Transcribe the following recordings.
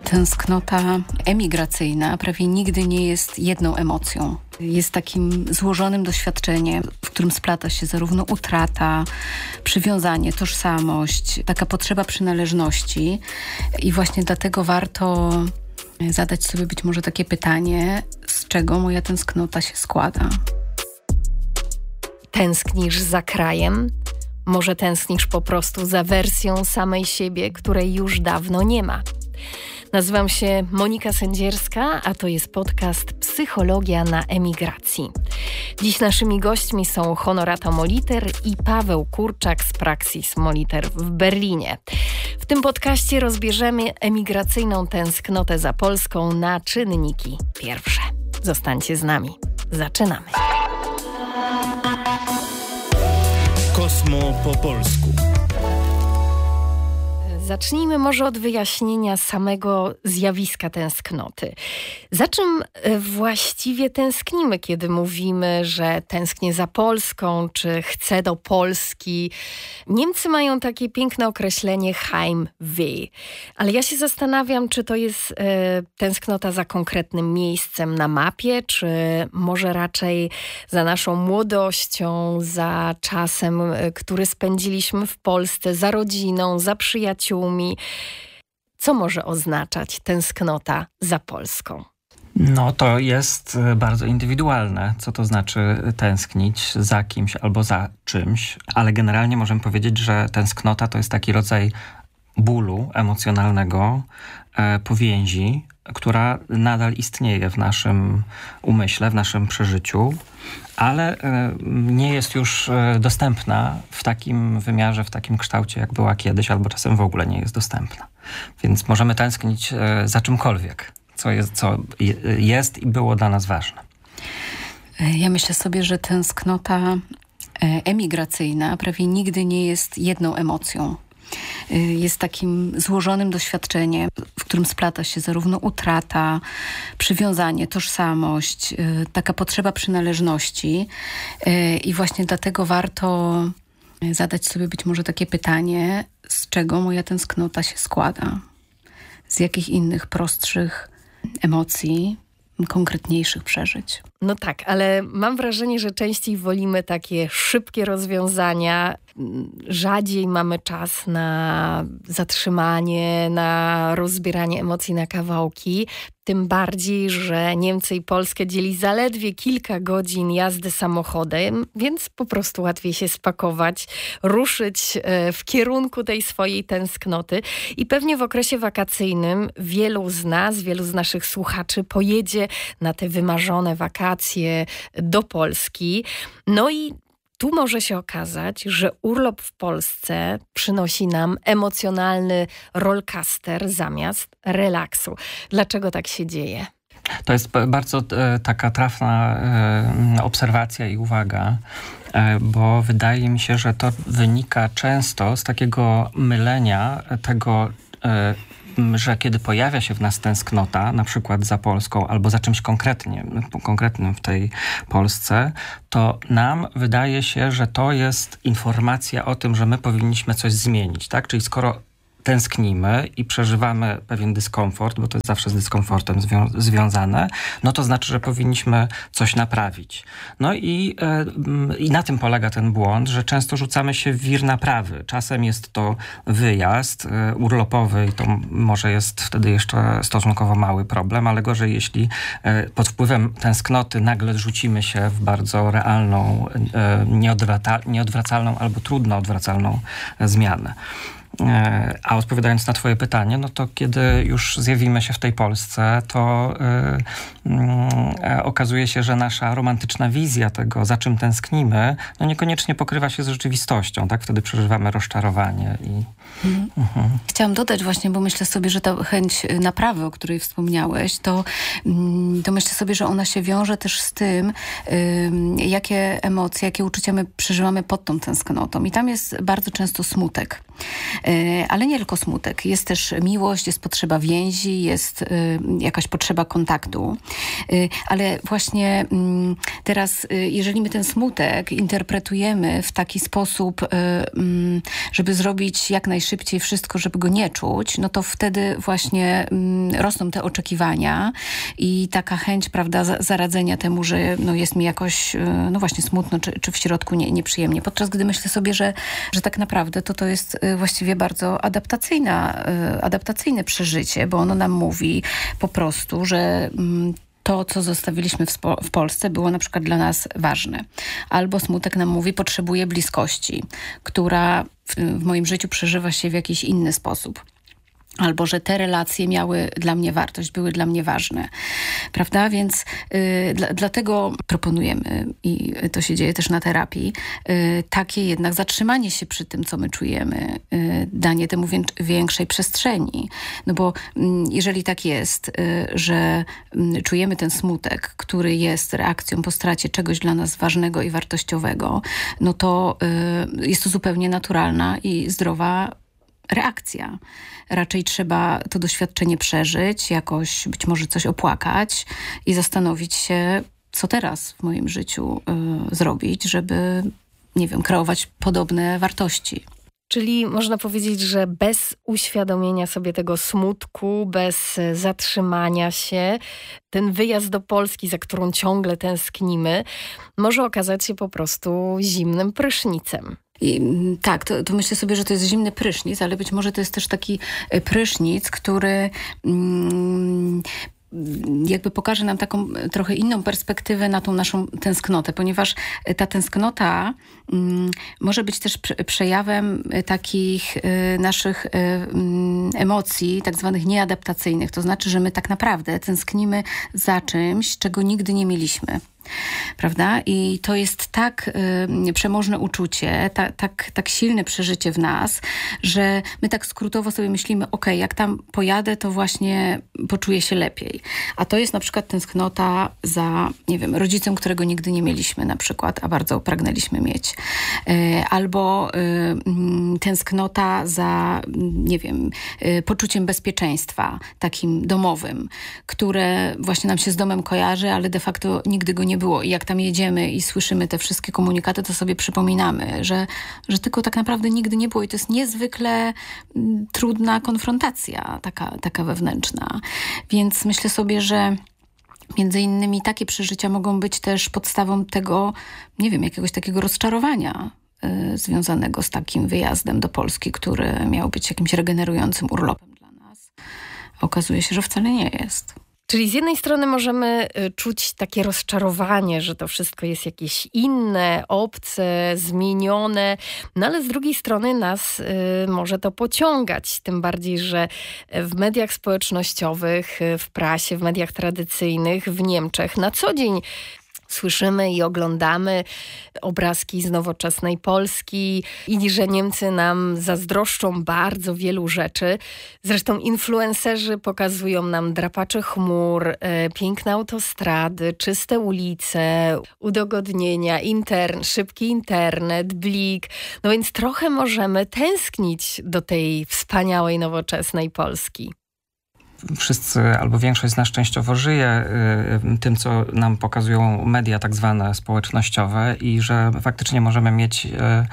Tęsknota emigracyjna prawie nigdy nie jest jedną emocją. Jest takim złożonym doświadczeniem, w którym splata się zarówno utrata, przywiązanie, tożsamość, taka potrzeba przynależności. I właśnie dlatego warto zadać sobie być może takie pytanie, z czego moja tęsknota się składa. Tęsknisz za krajem? Może tęsknisz po prostu za wersją samej siebie, której już dawno nie ma. Nazywam się Monika Sędzierska, a to jest podcast Psychologia na emigracji. Dziś naszymi gośćmi są Honorata Moliter i Paweł Kurczak z Praxis Moliter w Berlinie. W tym podcaście rozbierzemy emigracyjną tęsknotę za Polską na czynniki pierwsze. Zostańcie z nami. Zaczynamy. Kosmo po polsku. Zacznijmy może od wyjaśnienia samego zjawiska tęsknoty. Za czym właściwie tęsknimy, kiedy mówimy, że tęsknię za Polską, czy chcę do Polski? Niemcy mają takie piękne określenie Heimweh, ale ja się zastanawiam, czy to jest tęsknota za konkretnym miejscem na mapie, czy może raczej za naszą młodością, za czasem, który spędziliśmy w Polsce, za rodziną, za przyjaciółmi. Co może oznaczać tęsknota za Polską? No to jest bardzo indywidualne, co to znaczy tęsknić za kimś albo za czymś, ale generalnie możemy powiedzieć, że tęsknota to jest taki rodzaj bólu emocjonalnego, powięzi, która nadal istnieje w naszym umyśle, w naszym przeżyciu, ale nie jest już dostępna w takim wymiarze, w takim kształcie, jak była kiedyś, albo czasem w ogóle nie jest dostępna. Więc możemy tęsknić za czymkolwiek, co jest i było dla nas ważne. Ja myślę sobie, że tęsknota emigracyjna prawie nigdy nie jest jedną emocją. Jest takim złożonym doświadczeniem, w którym splata się zarówno utrata, przywiązanie, tożsamość, taka potrzeba przynależności. I właśnie dlatego warto zadać sobie być może takie pytanie, z czego moja tęsknota się składa? Z jakich innych prostszych emocji, konkretniejszych przeżyć? No tak, ale mam wrażenie, że częściej wolimy takie szybkie rozwiązania. Rzadziej mamy czas na zatrzymanie, na rozbieranie emocji na kawałki. Tym bardziej, że Niemcy i Polskę dzieli zaledwie kilka godzin jazdy samochodem, więc po prostu łatwiej się spakować, ruszyć w kierunku tej swojej tęsknoty. I pewnie w okresie wakacyjnym wielu z naszych słuchaczy pojedzie na te wymarzone wakacje do Polski. No i tu może się okazać, że urlop w Polsce przynosi nam emocjonalny rollercoaster zamiast relaksu. Dlaczego tak się dzieje? To jest bardzo taka trafna obserwacja i uwaga, bo wydaje mi się, że to wynika często z takiego mylenia tego, że kiedy pojawia się w nas tęsknota, na przykład za Polską albo za czymś konkretnym w tej Polsce, to nam wydaje się, że to jest informacja o tym, że my powinniśmy coś zmienić, tak? Czyli skoro tęsknimy i przeżywamy pewien dyskomfort, bo to jest zawsze z dyskomfortem związane, no to znaczy, że powinniśmy coś naprawić. No i na tym polega ten błąd, że często rzucamy się w wir naprawy. Czasem jest to wyjazd urlopowy i to może jest wtedy jeszcze stosunkowo mały problem, ale gorzej, jeśli pod wpływem tęsknoty nagle rzucimy się w bardzo realną, nieodwracalną albo trudno odwracalną zmianę. A odpowiadając na twoje pytanie, no to kiedy już zjawimy się w tej Polsce, to okazuje się, że nasza romantyczna wizja tego, za czym tęsknimy, no niekoniecznie pokrywa się z rzeczywistością, tak? Wtedy przeżywamy rozczarowanie. Chciałam dodać właśnie, bo myślę sobie, że ta chęć naprawy, o której wspomniałeś, to myślę sobie, że ona się wiąże też z tym, jakie emocje, jakie uczucia my przeżywamy pod tą tęsknotą. I tam jest bardzo często smutek. Ale nie tylko smutek. Jest też miłość, jest potrzeba więzi, jest jakaś potrzeba kontaktu. Ale właśnie teraz, jeżeli my ten smutek interpretujemy w taki sposób, żeby zrobić jak najszybciej wszystko, żeby go nie czuć, no to wtedy właśnie rosną te oczekiwania i taka chęć, prawda, zaradzenia temu, że no jest mi jakoś, no właśnie smutno, czy w środku nieprzyjemnie. Podczas gdy myślę sobie, że tak naprawdę to jest właściwie bardzo adaptacyjne przeżycie, bo ono nam mówi po prostu, że to, co zostawiliśmy w Polsce, było na przykład dla nas ważne. Albo smutek nam mówi, potrzebuję bliskości, która w moim życiu przeżywa się w jakiś inny sposób. Albo że te relacje miały dla mnie wartość, były dla mnie ważne. Prawda? Więc dlatego proponujemy, i to się dzieje też na terapii, takie jednak zatrzymanie się przy tym, co my czujemy, danie temu większej przestrzeni. No bo jeżeli tak jest, że czujemy ten smutek, który jest reakcją po stracie czegoś dla nas ważnego i wartościowego, no to jest to zupełnie naturalna i zdrowa reakcja. Raczej trzeba to doświadczenie przeżyć, jakoś być może coś opłakać i zastanowić się, co teraz w moim życiu zrobić, żeby, nie wiem, kreować podobne wartości. Czyli można powiedzieć, że bez uświadomienia sobie tego smutku, bez zatrzymania się, ten wyjazd do Polski, za którą ciągle tęsknimy, może okazać się po prostu zimnym prysznicem. I tak, to myślę sobie, że to jest zimny prysznic, ale być może to jest też taki prysznic, który jakby pokaże nam taką trochę inną perspektywę na tą naszą tęsknotę, ponieważ ta tęsknota może być też przejawem takich naszych emocji, tak zwanych nieadaptacyjnych. To znaczy, że my tak naprawdę tęsknimy za czymś, czego nigdy nie mieliśmy. Prawda? I to jest tak przemożne uczucie, tak silne przeżycie w nas, że my tak skrótowo sobie myślimy, okej, jak tam pojadę, to właśnie poczuję się lepiej. A to jest na przykład tęsknota za, nie wiem, rodzicem, którego nigdy nie mieliśmy na przykład, a bardzo pragnęliśmy mieć. Albo tęsknota za, nie wiem, poczuciem bezpieczeństwa, takim domowym, które właśnie nam się z domem kojarzy, ale de facto nigdy go nie było. I jak tam jedziemy i słyszymy te wszystkie komunikaty, to sobie przypominamy, że tylko tak naprawdę nigdy nie było. I to jest niezwykle trudna konfrontacja, taka wewnętrzna. Więc myślę sobie, że między innymi takie przeżycia mogą być też podstawą tego, nie wiem, jakiegoś takiego rozczarowania związanego z takim wyjazdem do Polski, który miał być jakimś regenerującym urlopem dla nas. Okazuje się, że wcale nie jest. Czyli z jednej strony możemy czuć takie rozczarowanie, że to wszystko jest jakieś inne, obce, zmienione, no ale z drugiej strony nas może to pociągać. Tym bardziej, że w mediach społecznościowych, w prasie, w mediach tradycyjnych, w Niemczech na co dzień słyszymy i oglądamy obrazki z nowoczesnej Polski i że Niemcy nam zazdroszczą bardzo wielu rzeczy. Zresztą influencerzy pokazują nam drapacze chmur, piękne autostrady, czyste ulice, udogodnienia, szybki internet, blik. No więc trochę możemy tęsknić do tej wspaniałej, nowoczesnej Polski. Wszyscy, albo większość z nas częściowo żyje tym, co nam pokazują media tak zwane społecznościowe i że faktycznie możemy mieć,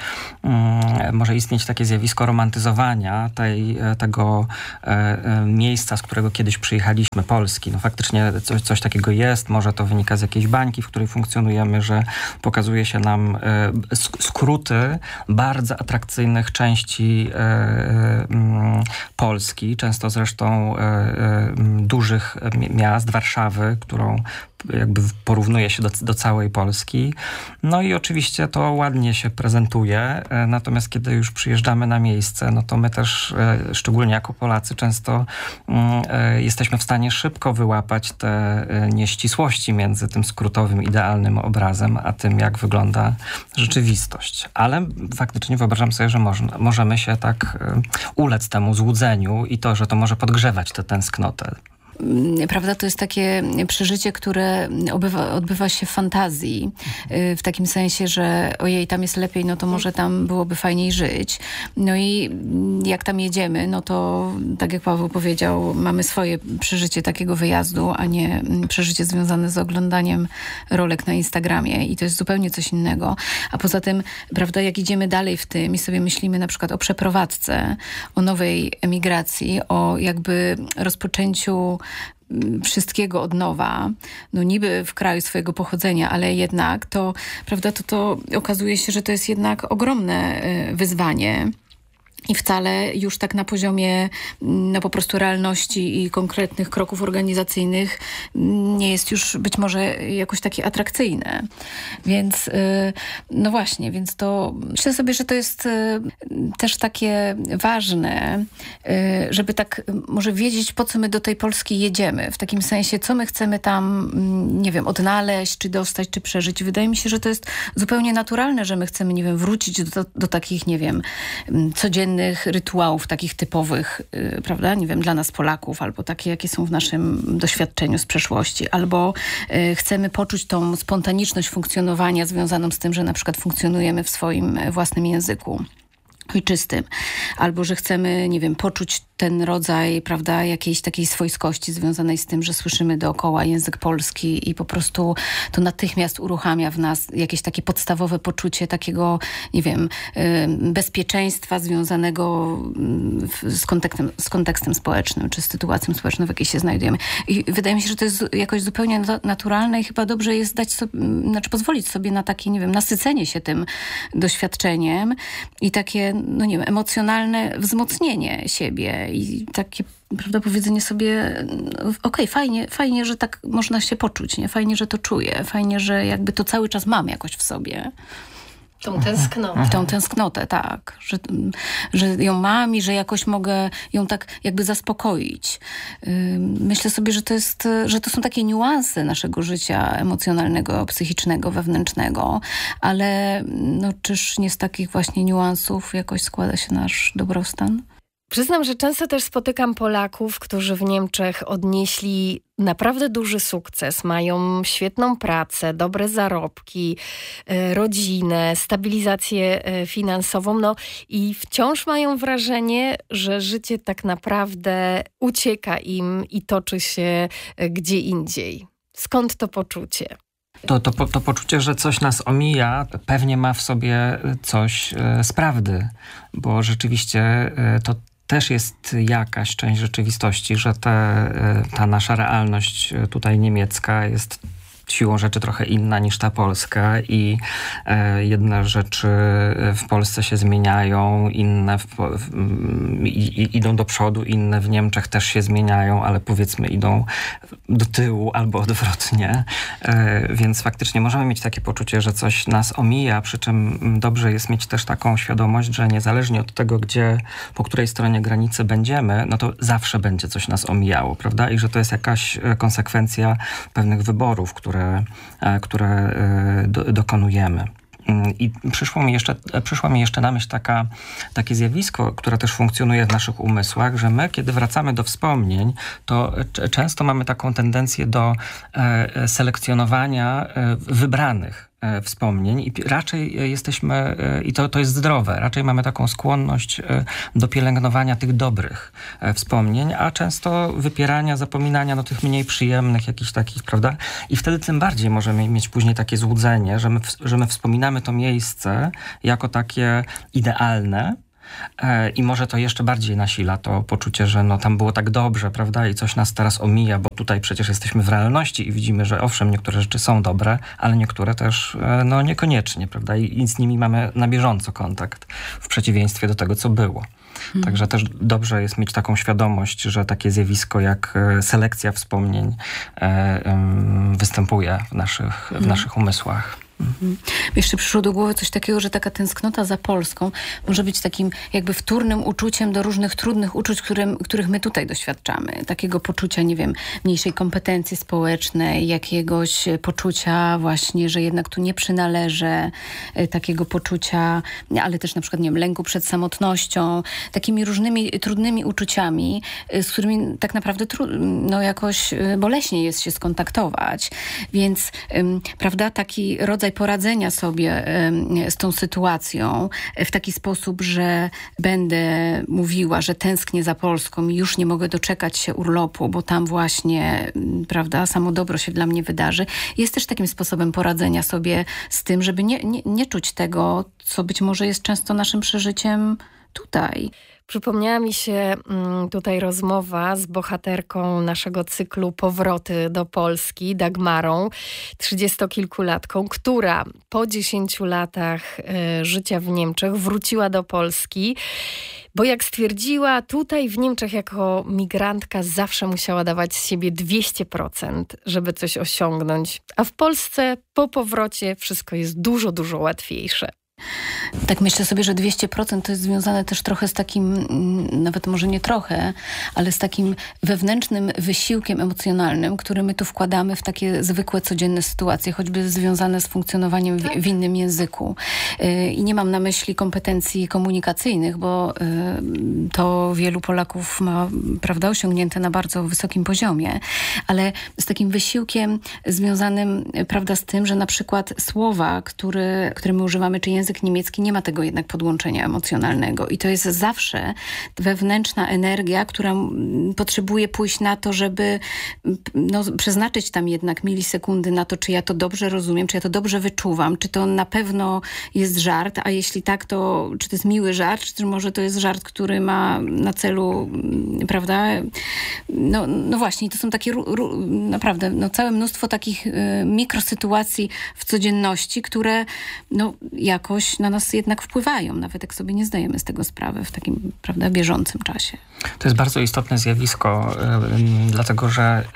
może istnieć takie zjawisko romantyzowania tego miejsca, z którego kiedyś przyjechaliśmy, Polski. No faktycznie coś takiego jest, może to wynika z jakiejś bańki, w której funkcjonujemy, że pokazuje się nam skróty bardzo atrakcyjnych części Polski, często zresztą dużych miast, Warszawy, którą jakby porównuje się do całej Polski. No i oczywiście to ładnie się prezentuje, natomiast kiedy już przyjeżdżamy na miejsce, no to my też, szczególnie jako Polacy, często jesteśmy w stanie szybko wyłapać te nieścisłości między tym skrótowym, idealnym obrazem, a tym, jak wygląda rzeczywistość. Ale faktycznie wyobrażam sobie, że możemy się tak ulec temu złudzeniu i to, że to może podgrzewać tę tęsknotę. prawda, to jest takie przeżycie, które odbywa się w fantazji. W takim sensie, że ojej, tam jest lepiej, no to może tam byłoby fajniej żyć. No i jak tam jedziemy, no to tak jak Paweł powiedział, mamy swoje przeżycie takiego wyjazdu, a nie przeżycie związane z oglądaniem rolek na Instagramie i to jest zupełnie coś innego. A poza tym, prawda, jak idziemy dalej w tym i sobie myślimy na przykład o przeprowadzce, o nowej emigracji, o jakby rozpoczęciu wszystkiego od nowa, no niby w kraju swojego pochodzenia, ale jednak to, prawda, to okazuje się, że to jest jednak ogromne wyzwanie. I wcale już tak na poziomie no po prostu realności i konkretnych kroków organizacyjnych nie jest już być może jakoś takie atrakcyjne. Więc no właśnie, więc to myślę sobie, że to jest też takie ważne, żeby tak może wiedzieć, po co my do tej Polski jedziemy. W takim sensie, co my chcemy tam, nie wiem, odnaleźć, czy dostać, czy przeżyć. Wydaje mi się, że to jest zupełnie naturalne, że my chcemy, nie wiem, wrócić do takich, nie wiem, codziennych rytuałów takich typowych, prawda, nie wiem, dla nas Polaków, albo takie, jakie są w naszym doświadczeniu z przeszłości, albo chcemy poczuć tą spontaniczność funkcjonowania związaną z tym, że na przykład funkcjonujemy w swoim własnym języku ojczystym, albo że chcemy, nie wiem, poczuć ten rodzaj, prawda, jakiejś takiej swojskości związanej z tym, że słyszymy dookoła język polski i po prostu to natychmiast uruchamia w nas jakieś takie podstawowe poczucie takiego, nie wiem, bezpieczeństwa związanego z kontekstem społecznym, czy z sytuacją społeczną, w jakiej się znajdujemy. I wydaje mi się, że to jest jakoś zupełnie naturalne i chyba dobrze jest dać sobie, znaczy pozwolić sobie na takie, nie wiem, nasycenie się tym doświadczeniem i takie, no nie wiem, emocjonalne wzmocnienie siebie i takie, prawda, powiedzenie sobie, okej, fajnie, że tak można się poczuć, nie? Fajnie, że to czuję, fajnie, że jakby to cały czas mam jakoś w sobie. Tą tęsknotę. Tą tęsknotę, tak. Że ją mam i że jakoś mogę ją tak jakby zaspokoić. Myślę sobie, że to są takie niuanse naszego życia emocjonalnego, psychicznego, wewnętrznego, ale no, czyż nie z takich właśnie niuansów jakoś składa się nasz dobrostan? Przyznam, że często też spotykam Polaków, którzy w Niemczech odnieśli naprawdę duży sukces. Mają świetną pracę, dobre zarobki, rodzinę, stabilizację finansową. No i wciąż mają wrażenie, że życie tak naprawdę ucieka im i toczy się gdzie indziej. Skąd to poczucie? To poczucie, że coś nas omija, pewnie ma w sobie coś z prawdy, bo rzeczywiście to też jest jakaś część rzeczywistości, że ta nasza realność tutaj niemiecka jest siłą rzeczy trochę inna niż ta polska i jedne rzeczy w Polsce się zmieniają, inne idą do przodu, inne w Niemczech też się zmieniają, ale powiedzmy idą do tyłu albo odwrotnie. Więc faktycznie możemy mieć takie poczucie, że coś nas omija, przy czym dobrze jest mieć też taką świadomość, że niezależnie od tego, po której stronie granicy będziemy, no to zawsze będzie coś nas omijało, prawda? I że to jest jakaś konsekwencja pewnych wyborów, które dokonujemy. I przyszło mi jeszcze na myśl takie zjawisko, które też funkcjonuje w naszych umysłach, że my, kiedy wracamy do wspomnień, to często mamy taką tendencję do selekcjonowania wybranych wspomnień i raczej jesteśmy, i to jest zdrowe, raczej mamy taką skłonność do pielęgnowania tych dobrych wspomnień, a często wypierania, zapominania tych mniej przyjemnych, jakichś takich, prawda? I wtedy tym bardziej możemy mieć później takie złudzenie, że my wspominamy to miejsce jako takie idealne, i może to jeszcze bardziej nasila to poczucie, że no tam było tak dobrze, prawda, i coś nas teraz omija, bo tutaj przecież jesteśmy w realności i widzimy, że owszem, niektóre rzeczy są dobre, ale niektóre też no niekoniecznie, prawda, i z nimi mamy na bieżąco kontakt, w przeciwieństwie do tego, co było. Także też dobrze jest mieć taką świadomość, że takie zjawisko jak selekcja wspomnień występuje w naszych umysłach. Jeszcze przyszło do głowy coś takiego, że taka tęsknota za Polską może być takim jakby wtórnym uczuciem do różnych trudnych uczuć, których my tutaj doświadczamy. Takiego poczucia, nie wiem, mniejszej kompetencji społecznej, jakiegoś poczucia właśnie, że jednak tu nie przynależę, takiego poczucia, ale też na przykład, nie wiem, lęku przed samotnością, takimi różnymi trudnymi uczuciami, z którymi tak naprawdę jakoś boleśnie jest się skontaktować. Więc, prawda, taki rodzaj poradzenia sobie z tą sytuacją w taki sposób, że będę mówiła, że tęsknię za Polską i już nie mogę doczekać się urlopu, bo tam właśnie, prawda, samo dobro się dla mnie wydarzy. Jest też takim sposobem poradzenia sobie z tym, żeby nie czuć tego, co być może jest często naszym przeżyciem tutaj. Przypomniała mi się tutaj rozmowa z bohaterką naszego cyklu Powroty do Polski, Dagmarą, 30-kilkulatką, która po 10 latach życia w Niemczech wróciła do Polski, bo jak stwierdziła, tutaj w Niemczech jako migrantka zawsze musiała dawać z siebie 200%, żeby coś osiągnąć, a w Polsce po powrocie wszystko jest dużo, dużo łatwiejsze. Tak myślę sobie, że 200% to jest związane też trochę z takim, nawet może nie trochę, ale z takim wewnętrznym wysiłkiem emocjonalnym, który my tu wkładamy w takie zwykłe, codzienne sytuacje, choćby związane z funkcjonowaniem w innym języku. I nie mam na myśli kompetencji komunikacyjnych, bo to wielu Polaków ma, prawda, osiągnięte na bardzo wysokim poziomie, ale z takim wysiłkiem związanym, prawda, z tym, że na przykład słowa, które my używamy, czy język niemiecki nie ma tego jednak podłączenia emocjonalnego i to jest zawsze wewnętrzna energia, która potrzebuje pójść na to, żeby przeznaczyć tam jednak milisekundy na to, czy ja to dobrze rozumiem, czy ja to dobrze wyczuwam, czy to na pewno jest żart, a jeśli tak, to czy to jest miły żart, czy może to jest żart, który ma na celu, prawda? No właśnie, to są takie naprawdę całe mnóstwo takich mikrosytuacji w codzienności, które jakoś na nas jednak wpływają, nawet jak sobie nie zdajemy z tego sprawy w takim, prawda, bieżącym czasie. To jest bardzo istotne zjawisko, dlatego że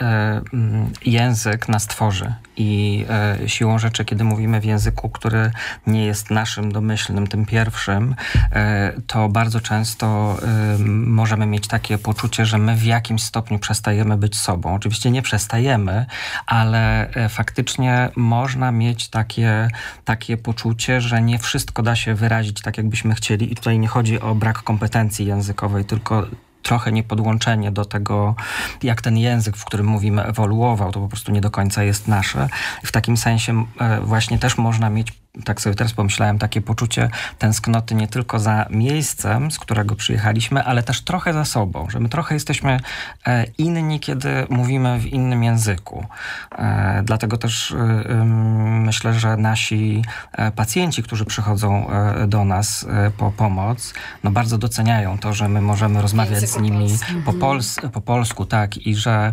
język nas tworzy i siłą rzeczy, kiedy mówimy w języku, który nie jest naszym domyślnym, tym pierwszym, to bardzo często możemy mieć takie poczucie, że my w jakimś stopniu przestajemy być sobą. Oczywiście nie przestajemy, ale faktycznie można mieć takie poczucie, że nie wszystko da się wyrazić tak, jakbyśmy chcieli. I tutaj nie chodzi o brak kompetencji językowej, tylko trochę niepodłączenie do tego, jak ten język, w którym mówimy, ewoluował, to po prostu nie do końca jest nasze. W takim sensie właśnie też można mieć, tak sobie teraz pomyślałem, takie poczucie tęsknoty nie tylko za miejscem, z którego przyjechaliśmy, ale też trochę za sobą, że my trochę jesteśmy inni, kiedy mówimy w innym języku. Dlatego też myślę, że nasi pacjenci, którzy przychodzą do nas po pomoc, bardzo doceniają to, że my możemy rozmawiać z nimi po polsku, tak, i że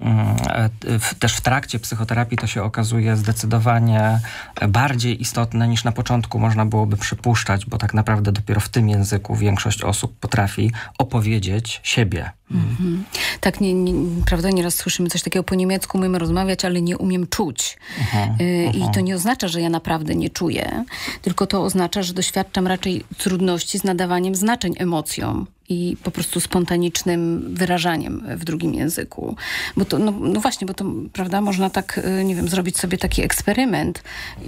też w trakcie psychoterapii to się okazuje zdecydowanie bardziej istotne niż na początku można byłoby przypuszczać, bo tak naprawdę dopiero w tym języku większość osób potrafi opowiedzieć siebie. Tak, prawda, nieraz słyszymy coś takiego po niemiecku, umiemy rozmawiać, ale nie umiem czuć. I to nie oznacza, że ja naprawdę nie czuję, tylko to oznacza, że doświadczam raczej trudności z nadawaniem znaczeń emocjom i po prostu spontanicznym wyrażaniem w drugim języku. Bo to, no właśnie, bo to, prawda, można tak, nie wiem, zrobić sobie taki eksperyment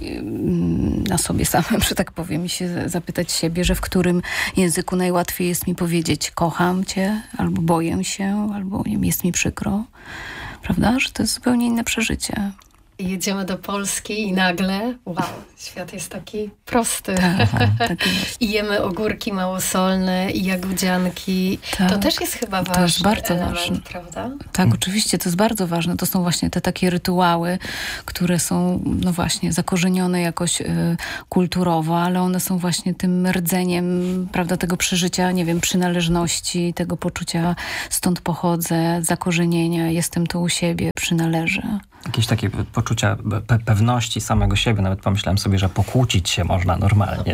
na sobie samym, że tak powiem, i się zapytać siebie, że w którym języku najłatwiej jest mi powiedzieć kocham cię, albo boję się, albo nie wiem, jest mi przykro. Prawda? Że to jest zupełnie inne przeżycie. Jedziemy do Polski i nagle, wow, świat jest taki prosty. Tak I jemy ogórki małosolne i jagodzianki. Tak. To też jest chyba ważny jest bardzo element, ważne, prawda? Tak, oczywiście, to jest bardzo ważne. To są właśnie te takie rytuały, które są, no właśnie, zakorzenione jakoś kulturowo, ale one są właśnie tym rdzeniem, prawda, tego przeżycia, nie wiem, przynależności, tego poczucia stąd pochodzę, zakorzenienia, jestem tu u siebie, przynależę. Jakieś takie poczucia pewności samego siebie. Nawet pomyślałem sobie, że pokłócić się można normalnie.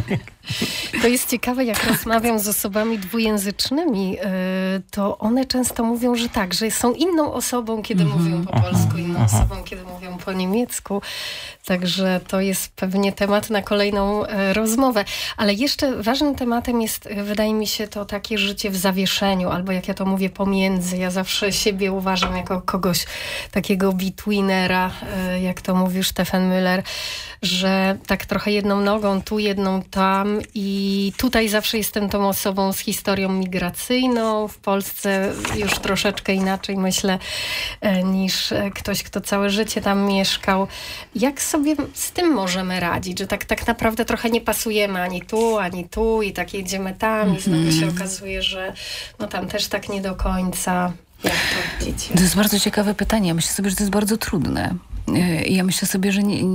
To jest ciekawe, jak rozmawiam z osobami dwujęzycznymi, to one często mówią, że tak, że są inną osobą, kiedy mówią po polsku, inną osobą, kiedy mówią po niemiecku. Także to jest pewnie temat na kolejną rozmowę. Ale jeszcze ważnym tematem jest, wydaje mi się, to takie życie w zawieszeniu, albo jak ja to mówię, pomiędzy. Ja zawsze siebie uważam jako kogoś takiego betweenera, jak to mówił Stefan Müller, że tak trochę jedną nogą tu, jedną tam i tutaj zawsze jestem tą osobą z historią migracyjną. W Polsce już troszeczkę inaczej myślę niż ktoś, kto całe życie tam mieszkał. Jak sobie z tym możemy radzić, że tak naprawdę trochę nie pasujemy ani tu i tak jedziemy tam i znowu się okazuje, że no tam też tak nie do końca. Jak to widzicie? To jest bardzo ciekawe pytanie. Ja myślę sobie, że to jest bardzo trudne. Ja myślę sobie,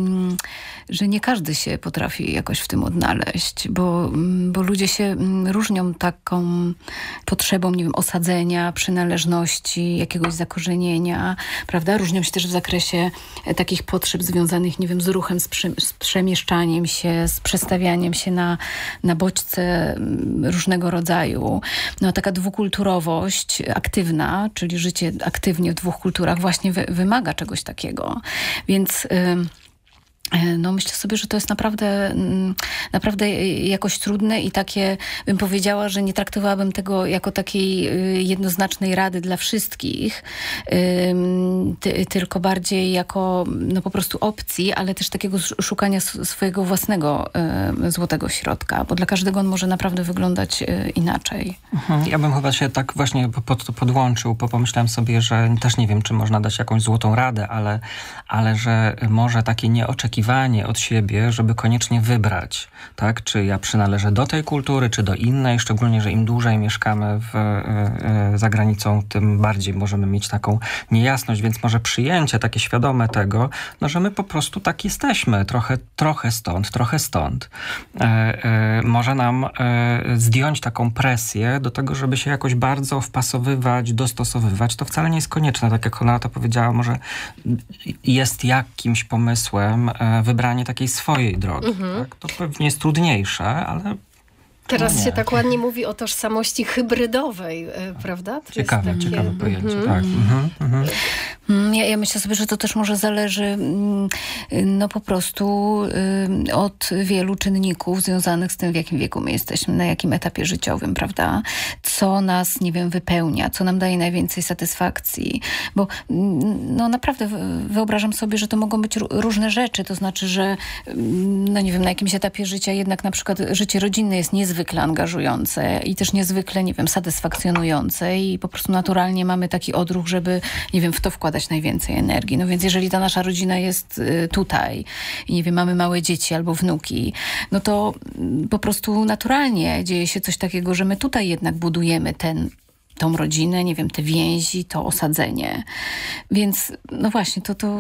że nie każdy się potrafi jakoś w tym odnaleźć, bo ludzie się różnią taką potrzebą, nie wiem, osadzenia, przynależności, jakiegoś zakorzenienia, prawda? Różnią się też w zakresie takich potrzeb związanych, nie wiem, z ruchem, z przemieszczaniem się, z przestawianiem się na bodźce różnego rodzaju. No, taka dwukulturowość aktywna, czyli życie aktywnie w dwóch kulturach właśnie wymaga czegoś takiego. Więc no myślę sobie, że to jest naprawdę jakoś trudne i takie, bym powiedziała, że nie traktowałabym tego jako takiej jednoznacznej rady dla wszystkich, tylko bardziej jako no po prostu opcji, ale też takiego szukania swojego własnego złotego środka, bo dla każdego on może naprawdę wyglądać inaczej. Ja bym chyba się tak właśnie podłączył, bo pomyślałem sobie, że też nie wiem, czy można dać jakąś złotą radę, ale że może takie nieoczekiwanie od siebie, żeby koniecznie wybrać, tak? Czy ja przynależę do tej kultury, czy do innej, szczególnie, że im dłużej mieszkamy za granicą, tym bardziej możemy mieć taką niejasność, więc może przyjęcie takie świadome tego, no, że my po prostu tak jesteśmy, trochę stąd. Może nam zdjąć taką presję do tego, żeby się jakoś bardzo wpasowywać, dostosowywać. To wcale nie jest konieczne, tak jak Honorata powiedziała, może jest jakimś pomysłem wybranie takiej swojej drogi. Tak? To pewnie jest trudniejsze, ale teraz się tak ładnie mówi o tożsamości hybrydowej, prawda? To ciekawe pojęcie, tak. Ja myślę sobie, że to też może zależy no po prostu od wielu czynników związanych z tym, w jakim wieku my jesteśmy, na jakim etapie życiowym, prawda? Co nas, nie wiem, wypełnia, co nam daje najwięcej satysfakcji. Bo no naprawdę wyobrażam sobie, że to mogą być różne rzeczy. To znaczy, że no nie wiem, na jakimś etapie życia jednak na przykład życie rodzinne jest niezwykle angażujące i też niezwykle, nie wiem, satysfakcjonujące i po prostu naturalnie mamy taki odruch, żeby, nie wiem, w to wkładać najwięcej energii. No więc jeżeli ta nasza rodzina jest tutaj i nie wiem, mamy małe dzieci albo wnuki, no to po prostu naturalnie dzieje się coś takiego, że my tutaj jednak budujemy tą rodzinę, nie wiem, te więzi, to osadzenie. Więc no właśnie,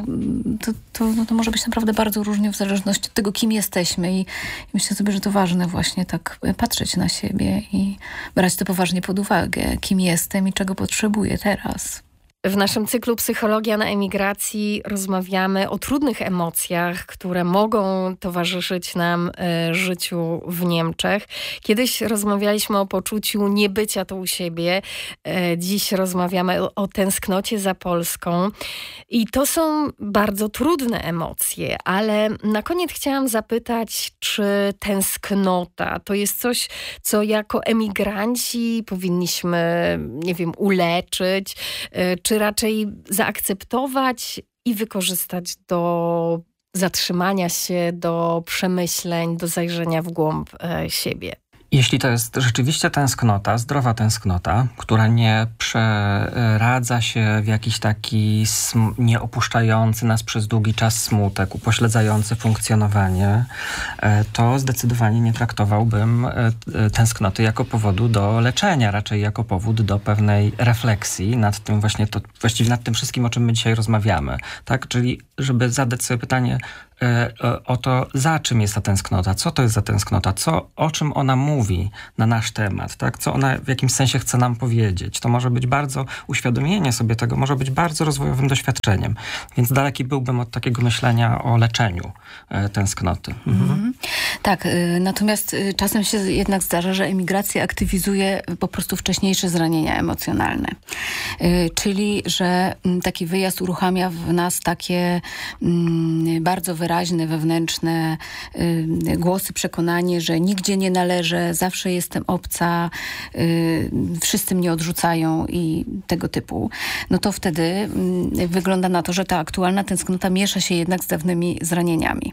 to może być naprawdę bardzo różnie w zależności od tego, kim jesteśmy i myślę sobie, że to ważne właśnie tak patrzeć na siebie i brać to poważnie pod uwagę, kim jestem i czego potrzebuję teraz. W naszym cyklu Psychologia na emigracji rozmawiamy o trudnych emocjach, które mogą towarzyszyć nam życiu w Niemczech. Kiedyś rozmawialiśmy o poczuciu niebycia tu u siebie. Dziś rozmawiamy o tęsknocie za Polską. I to są bardzo trudne emocje, ale na koniec chciałam zapytać, czy tęsknota to jest coś, co jako emigranci powinniśmy, nie wiem, uleczyć, czy raczej zaakceptować i wykorzystać do zatrzymania się, do przemyśleń, do zajrzenia w głąb siebie. Jeśli to jest rzeczywiście tęsknota, zdrowa tęsknota, która nie przeradza się w jakiś taki nieopuszczający nas przez długi czas smutek, upośledzający funkcjonowanie, to zdecydowanie nie traktowałbym tęsknoty jako powodu do leczenia, raczej jako powód do pewnej refleksji nad tym właściwie nad tym wszystkim, o czym my dzisiaj rozmawiamy. Tak? Czyli żeby zadać sobie pytanie, o to, za czym jest ta tęsknota, co to jest za tęsknota, o czym ona mówi na nasz temat, tak? Co ona w jakimś sensie chce nam powiedzieć. To może być bardzo, uświadomienie sobie tego może być bardzo rozwojowym doświadczeniem. Więc daleki byłbym od takiego myślenia o leczeniu tęsknoty. Tak, natomiast czasem się jednak zdarza, że emigracja aktywizuje po prostu wcześniejsze zranienia emocjonalne. Czyli, że taki wyjazd uruchamia w nas takie bardzo wyraźne, wewnętrzne głosy, przekonanie, że nigdzie nie należę, zawsze jestem obca, wszyscy mnie odrzucają i tego typu. No to wtedy wygląda na to, że ta aktualna tęsknota miesza się jednak z dawnymi zranieniami.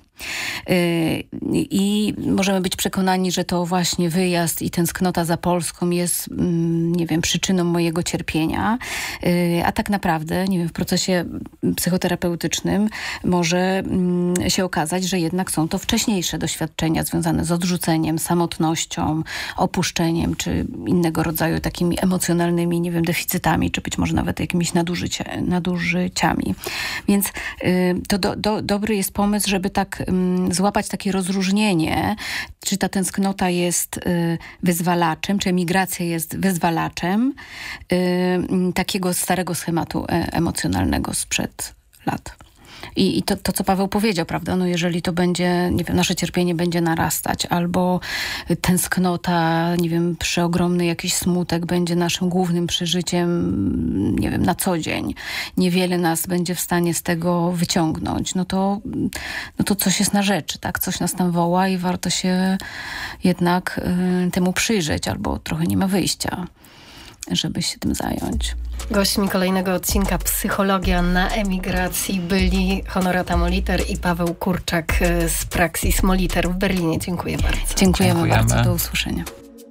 I możemy być przekonani, że to właśnie wyjazd i tęsknota za Polską jest, nie wiem, przyczyną mojego cierpienia, a tak naprawdę, nie wiem, w procesie psychoterapeutycznym może się okazać, że jednak są to wcześniejsze doświadczenia związane z odrzuceniem, samotnością, opuszczeniem, czy innego rodzaju takimi emocjonalnymi, nie wiem, deficytami, czy być może nawet jakimiś nadużyciami. Więc to dobry jest pomysł, żeby tak złapać takie rozróżnienie, czy ta tęsknota jest wyzwalaczem, czy emigracja jest wyzwalaczem takiego starego schematu emocjonalnego sprzed lat. I to, co Paweł powiedział, prawda? No jeżeli to będzie, nie wiem, nasze cierpienie będzie narastać, albo tęsknota, nie wiem, przeogromny jakiś smutek będzie naszym głównym przeżyciem, nie wiem, na co dzień. Niewiele nas będzie w stanie z tego wyciągnąć. No to coś jest na rzeczy, tak? Coś nas tam woła i warto się jednak temu przyjrzeć, albo trochę nie ma wyjścia, żeby się tym zająć. Gośćmi kolejnego odcinka Psychologia na emigracji byli Honorata Moliter i Paweł Kurczak z Praxis Moliter w Berlinie. Dziękuję bardzo. Dziękujemy bardzo. Do usłyszenia.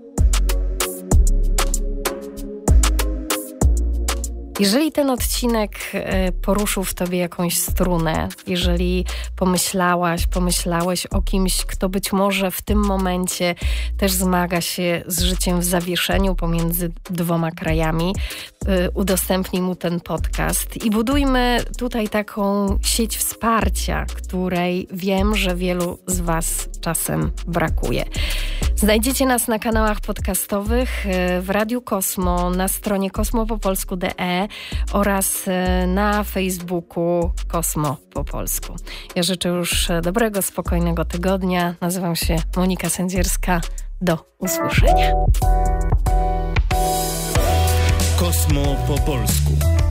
Jeżeli ten odcinek poruszył w tobie jakąś strunę, jeżeli pomyślałeś o kimś, kto być może w tym momencie też zmaga się z życiem w zawieszeniu pomiędzy dwoma krajami, udostępnij mu ten podcast i budujmy tutaj taką sieć wsparcia, której wiem, że wielu z was czasem brakuje. Znajdziecie nas na kanałach podcastowych, w Radiu Kosmo, na stronie kosmopopolsku.de oraz na Facebooku Kosmo po polsku. Ja życzę już dobrego, spokojnego tygodnia. Nazywam się Monika Sędzierska. Do usłyszenia. Kosmo po polsku.